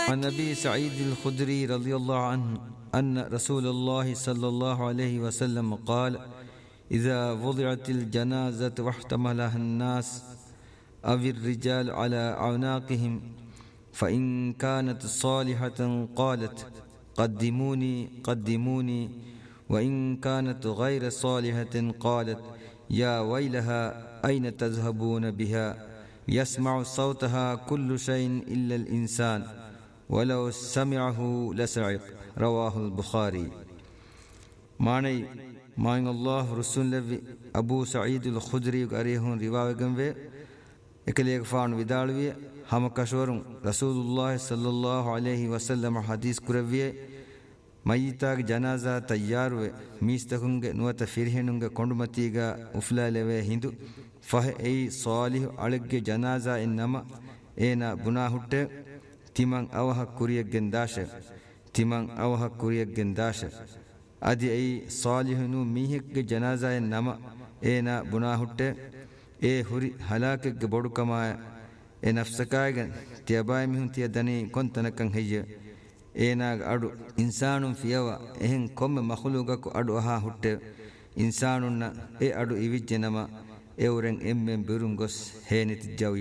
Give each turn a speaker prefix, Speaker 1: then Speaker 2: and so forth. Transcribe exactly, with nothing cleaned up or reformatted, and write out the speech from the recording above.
Speaker 1: عن أبي سعيد الخدري رضي الله عنه أن رسول الله صلى الله عليه وسلم قال: إذا وضعت الجنازة واحتملها الناس أو الرجال على أعناقهم فإن كانت صالحة قالت: قدموني قدموني، وإن كانت غير صالحة قالت: يا ويلها أين تذهبون بها؟ يسمع صوتها كل شيء إلا الإنسان ولو سمعه لسعق. رواه البخاري. معني ماين الله رسول لبي أبو سعيد الخدري أريهون رواية وي إكليك فان ودالوي هم كشورون رسول الله صلى الله عليه وسلم حديث كروي ميتاك جنازة تيار وي ميستكونغ نوات فيرهنونغ كوندمتيغا أفلا لوي هندو فه أي صالح علق جنازة إنما إينا بناهوت تيمان أوها كوريك جنداشة تيمان أوها كوريك جنداشة أدي أي صالح نو ميهك جنازة إنما إينا بناهوت إيه هوري هلاكك بودكما إيه نفسكايغن تياباي ميهون تيادني كنتنكن هي إينا أدو إنسان فيوا إهن كم مخلوقك أدو أها هوت إنساننا إيه أدو إيوج نما إورن إمم بيرونغوس هينت جاوي